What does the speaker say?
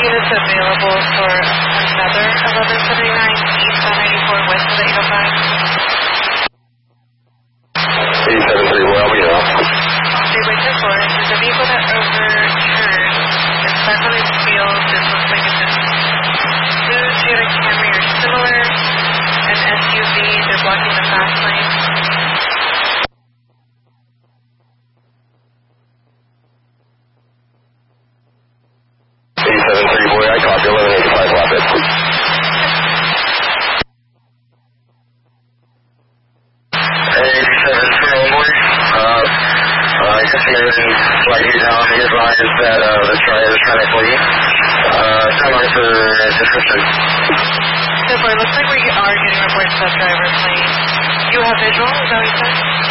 units available for another 1179 east on 94 west of the 805. 873, well, we know. Gateway 24, there's a vehicle that overturned. It's back on its wheels. It looks like it's a blue Toyota Camry or similar. An SUV, they're blocking the fast lane. 873, boy, I copy 1185, Rapid. Hey, 873, boy. I just noted slightly down his line is that the driver is trying to flee. Come on for description. So far, it looks like we are getting reports of driver fleeing. You have visual, is that what you said?